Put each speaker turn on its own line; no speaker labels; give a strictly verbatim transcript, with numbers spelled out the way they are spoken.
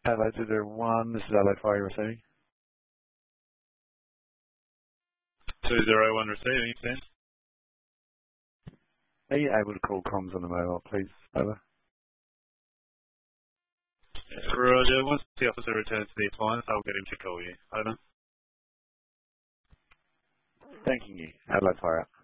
Hello two zero one, this is Hello Fire receiving.
two zero one receiving, Ben.
Are you able to call comms on the mobile, please? Over.
Roger, once the officer returns to the appliance, I'll get him to call you. Over.
Thanking you. Hello Fire.